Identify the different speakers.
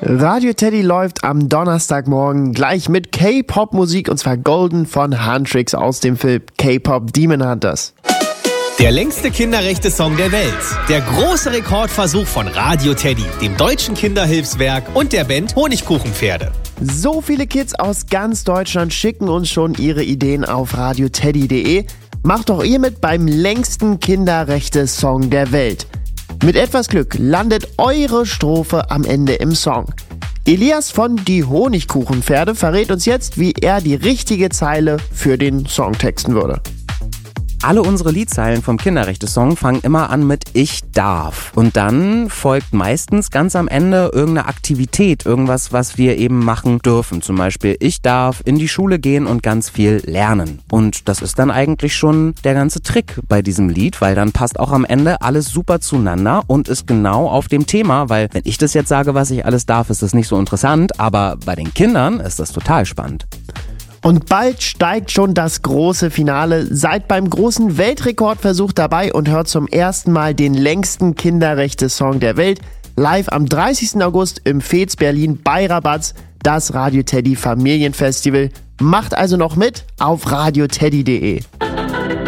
Speaker 1: Radio Teddy läuft am Donnerstagmorgen gleich mit K-Pop-Musik und zwar Golden von Huntrix aus dem Film K-Pop Demon Hunters.
Speaker 2: Der längste Kinderrechte-Song der Welt. Der große Rekordversuch von Radio Teddy, dem deutschen Kinderhilfswerk und der Band Honigkuchenpferde.
Speaker 1: So viele Kids aus ganz Deutschland schicken uns schon ihre Ideen auf radioteddy.de. Macht doch ihr mit beim längsten Kinderrechte-Song der Welt. Mit etwas Glück landet eure Strophe am Ende im Song. Elias von Die Honigkuchenpferde verrät uns jetzt, wie er die richtige Zeile für den Song texten würde.
Speaker 3: Alle unsere Liedzeilen vom Kinderrechte-Song fangen immer an mit Ich darf. Und dann folgt meistens ganz am Ende irgendeine Aktivität, irgendwas, was wir eben machen dürfen. Zum Beispiel, ich darf in die Schule gehen und ganz viel lernen. Und das ist dann eigentlich schon der ganze Trick bei diesem Lied, weil dann passt auch am Ende alles super zueinander und ist genau auf dem Thema, weil wenn ich das jetzt sage, was ich alles darf, ist das nicht so interessant, aber bei den Kindern ist das total spannend.
Speaker 1: Und bald steigt schon das große Finale. Seid beim großen Weltrekordversuch dabei und hört zum ersten Mal den längsten Kinderrechte-Song der Welt. Live am 30. August im Fez Berlin bei Rabatz, das Radio Teddy Familienfestival. Macht also noch mit auf radioteddy.de.